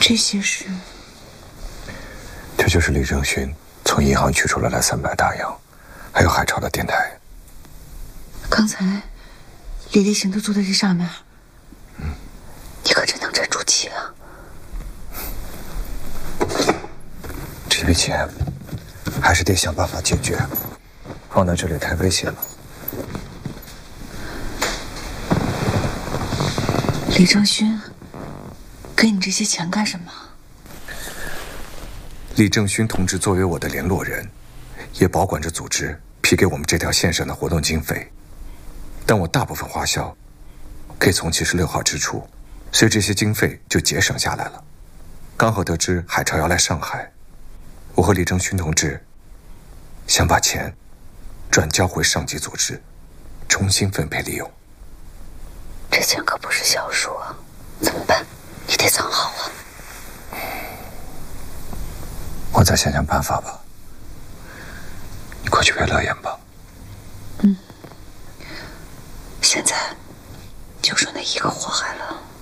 这些是？ 这就是李正勋从银行取出来的300大洋，还有海潮的电台。 刚才李立行都坐在这上面。你可真能沉住气啊！ 这笔钱还是得想办法解决，放在这里太危险了。 李正勋给你这些钱干什么？ 李正勋同志作为我的联络人，也保管着组织批给我们这条线上的活动经费，但我大部分花销可以从76号支出，所以这些经费就节省下来了。刚好得知海潮要来上海，我和李正勋同志想把钱转交回上级组织，重新分配利用。 这钱可不是小数啊，怎么办？你得藏好啊。 我再想想办法吧。你快去陪乐言吧。 现在就剩那一个祸害了。